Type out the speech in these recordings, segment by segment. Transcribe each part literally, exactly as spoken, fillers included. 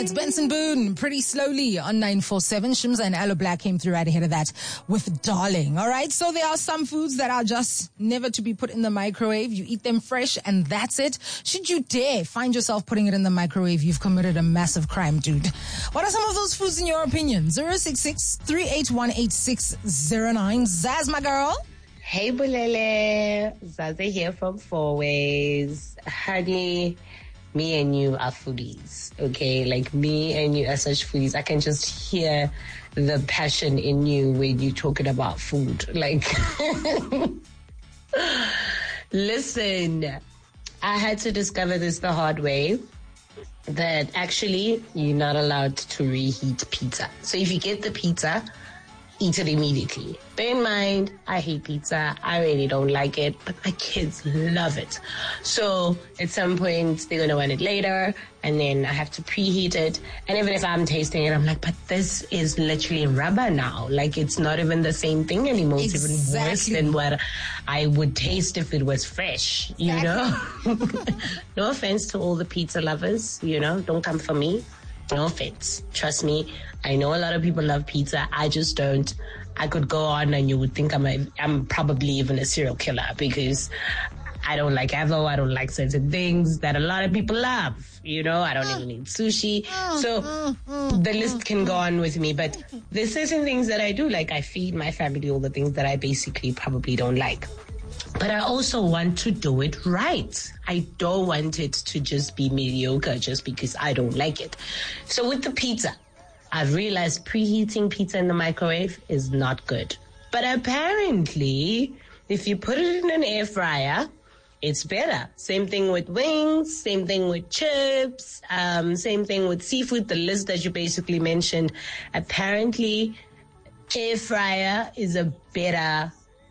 It's Benson Boone, Pretty Slowly on nine four seven. Shimza and Aloe Black came through right ahead of that with Darling. All right, so there are some foods that are just never to be put in the microwave. You eat them fresh and that's it. Should you dare find yourself putting it in the microwave, you've committed a massive crime, dude. What are some of those foods in your opinion? zero six six, three eight one, eight six zero nine. Zaz, my girl. Hey, Bulele. Zaza here from Four Ways. Honey, me and you are foodies, okay? Like, me and you are such foodies. I can just hear the passion in you when you're talking about food. Like, listen, I had to discover this the hard way, that actually you're not allowed to reheat pizza. So if you get the pizza, eat it immediately. Bear in mind, I hate pizza. I really don't like it, but my kids love it. So at some point, they're going to want it later, and then I have to preheat it. And even if I'm tasting it, I'm like, but this is literally rubber now. Like, it's not even the same thing anymore. It's exactly. Even worse than what I would taste if it was fresh, you exactly. know? No offense to all the pizza lovers, you know? Don't come for me. No offense. Trust me. I know a lot of people love pizza. I just don't. I could go on and you would think I'm a, I'm probably even a serial killer because I don't like avo. I don't like certain things that a lot of people love. You know, I don't even eat sushi. So the list can go on with me. But there's certain things that I do. Like, I feed my family all the things that I basically probably don't like. But I also want to do it right. I don't want it to just be mediocre just because I don't like it. So with the pizza, I've realized preheating pizza in the microwave is not good. But apparently, if you put it in an air fryer, it's better. Same thing with wings, same thing with chips, um, same thing with seafood, the list that you basically mentioned. Apparently, air fryer is a better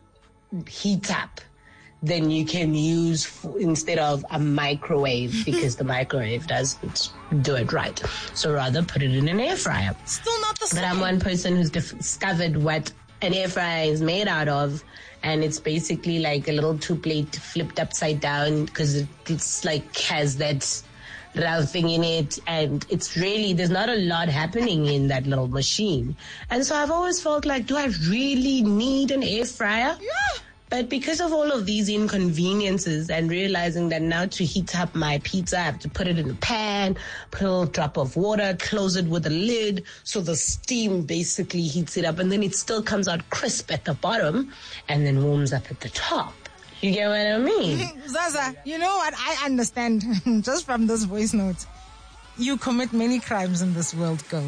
heat up than you can use for, instead of a microwave because the microwave doesn't do it right. So rather put it in an air fryer. Still not the same. But I'm one person who's discovered what an air fryer is made out of, and it's basically like a little two plate flipped upside down because it, it's like has that round thing in it, and it's really, there's not a lot happening in that little machine. And so I've always felt like, do I really need an air fryer? Yeah. But because of all of these inconveniences and realizing that now to heat up my pizza, I have to put it in a pan, put a little drop of water, close it with a lid so the steam basically heats it up, and then it still comes out crisp at the bottom and then warms up at the top. You get what I mean? Zaza, you know what? I understand just from this voice note. You commit many crimes in this world, go.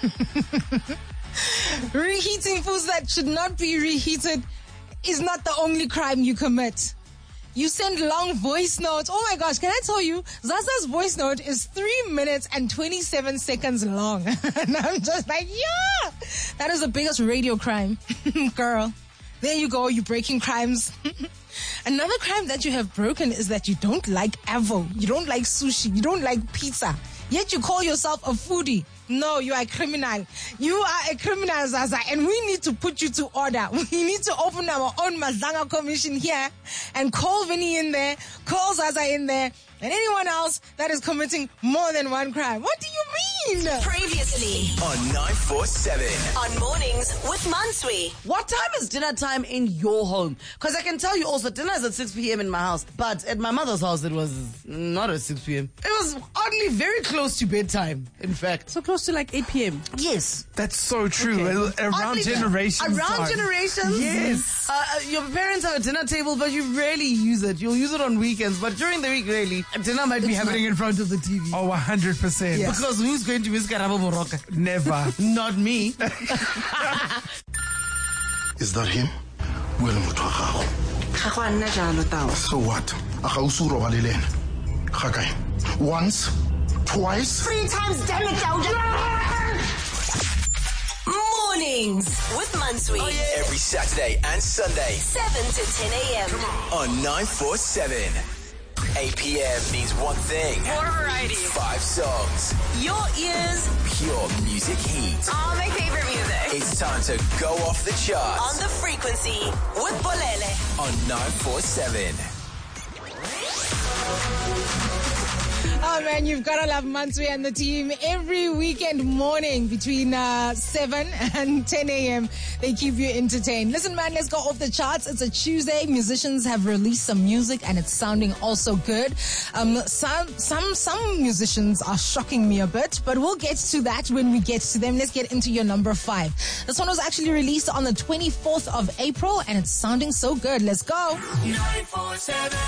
Reheating foods that should not be reheated is not the only crime you commit. You send long voice notes. Oh my gosh, can I tell you, Zaza's voice note is three minutes and twenty-seven seconds long. And I'm just like, yeah, that is the biggest radio crime. Girl, there you go, you're breaking crimes. Another crime that you have broken is that you don't like avo, you don't like sushi, you don't like pizza, yet you call yourself a foodie. No, you are a criminal. You are a criminal, Zaza, and we need to put you to order. We need to open our own Mazanga commission here and call Vinny in there, call Zaza in there, and anyone else that is committing more than one crime. What do you mean? Previously on nine four seven. On Mornings with Mansui. What time is dinner time in your home? Because I can tell you also, dinner is at six p.m. in my house. But at my mother's house, it was not at six p.m. It was oddly very close to bedtime, in fact. So close to like eight p.m. Yes. That's so true. Okay. Around Oddly, generations. Around time. generations? Yes. Uh, your parents have a dinner table, but you rarely use it. You'll use it on weekends, but during the week, really, dinner might be It's happening not. in front of the T V. Oh, one hundred percent. Yeah. Because who's going to miss Karabo Boroka? Never. Not me. Is that him? Well, so what? Once, twice, three times, damn it, Dauda. Mornings with Mansui. Oh, yeah. Every Saturday and Sunday, seven to ten a.m. on nine four seven. eight p.m. means one thing. More variety. Five songs. Your ears. Pure music heat. All my favorite music. It's time to go off the charts. On the frequency with Bolele. On nine four seven. Oh, Oh man, you've gotta love Mansui and the team. Every weekend morning between uh, seven and ten a.m. they keep you entertained. Listen man, let's go off the charts. It's a Tuesday. Musicians have released some music and it's sounding also good. Um, some some some musicians are shocking me a bit, but we'll get to that when we get to them. Let's get into your number five. This one was actually released on the twenty-fourth of April and it's sounding so good. Let's go. nine four seven